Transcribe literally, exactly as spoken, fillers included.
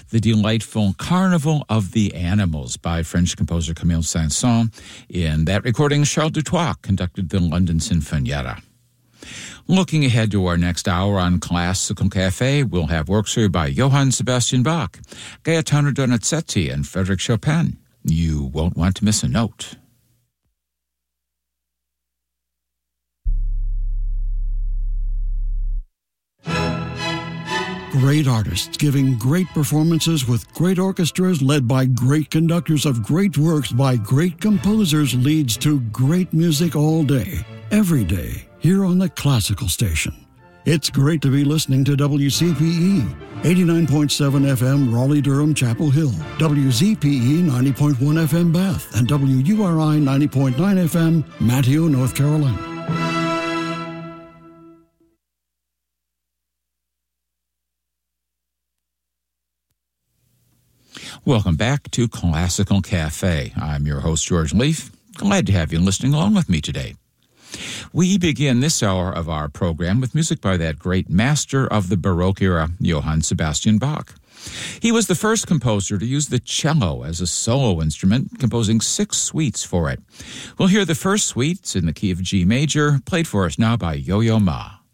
the delightful Carnival of the Animals by French composer Camille Saint-Saëns. In that recording, Charles Dutoit conducted the London Sinfonietta. Looking ahead to our next hour on Classical Cafe, we'll have works here by Johann Sebastian Bach, Gaetano Donizetti, and Frédéric Chopin. You won't want to miss a note. Great artists giving great performances with great orchestras led by great conductors of great works by great composers leads to great music all day, every day, here on the Classical Station. It's great to be listening to W C P E, eighty-nine point seven F M Raleigh-Durham Chapel Hill, W Z P E ninety point one F M Bath, and W U R I ninety point nine F M Manteo, North Carolina. Welcome back to Classical Cafe. I'm your host, George Leaf. Glad to have you listening along with me today. We begin this hour of our program with music by that great master of the Baroque era, Johann Sebastian Bach. He was the first composer to use the cello as a solo instrument, composing six suites for it. We'll hear the first suite in the key of G major, played for us now by Yo-Yo Ma.